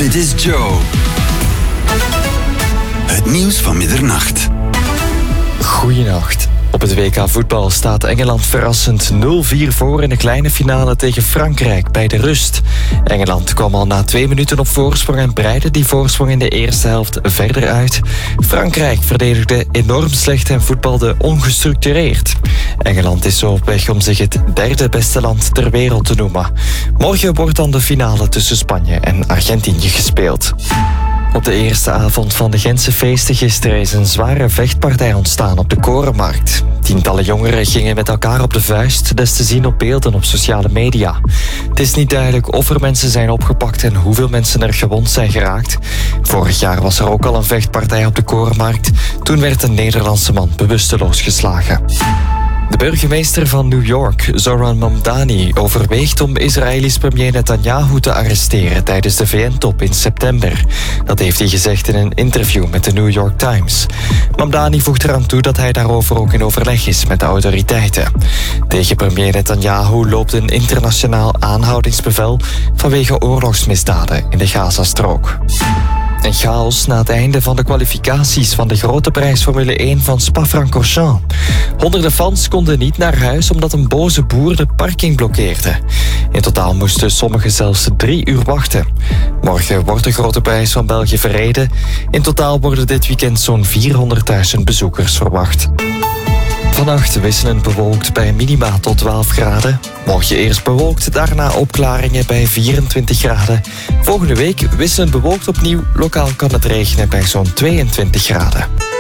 Dit is Joe. Het nieuws van middernacht. Goeienacht. Op het WK voetbal staat Engeland verrassend 0-4 voor in de kleine finale tegen Frankrijk bij de rust. Engeland kwam al na 2 minuten op voorsprong en breidde die voorsprong in de eerste helft verder uit. Frankrijk verdedigde enorm slecht en voetbalde ongestructureerd. Engeland is zo op weg om zich het 3e beste land ter wereld te noemen. Morgen wordt dan de finale tussen Spanje en Argentinië gespeeld. Op de eerste avond van de Gentse feesten gisteren is een zware vechtpartij ontstaan op de Korenmarkt. Tientallen jongeren gingen met elkaar op de vuist, dat is te zien op beelden op sociale media. Het is niet duidelijk of er mensen zijn opgepakt en hoeveel mensen er gewond zijn geraakt. Vorig jaar was er ook al een vechtpartij op de Korenmarkt. Toen werd een Nederlandse man bewusteloos geslagen. De burgemeester van New York, Zohran Mamdani, overweegt om Israëlisch premier Netanyahu te arresteren tijdens de VN-top in september. Dat heeft hij gezegd in een interview met de New York Times. Mamdani voegt eraan toe dat hij daarover ook in overleg is met de autoriteiten. Tegen premier Netanyahu loopt een internationaal aanhoudingsbevel vanwege oorlogsmisdaden in de Gazastrook. En chaos na het einde van de kwalificaties van de grote prijs Formule 1 van Spa-Francorchamps. Honderden fans konden niet naar huis omdat een boze boer de parking blokkeerde. In totaal moesten sommigen zelfs 3 uur wachten. Morgen wordt de grote prijs van België verreden. In totaal worden dit weekend zo'n 400.000 bezoekers verwacht. Vannacht wisselend bewolkt bij minima tot 12 graden. Morgen eerst bewolkt, daarna opklaringen bij 24 graden. Volgende week wisselend bewolkt opnieuw. Lokaal kan het regenen bij zo'n 22 graden.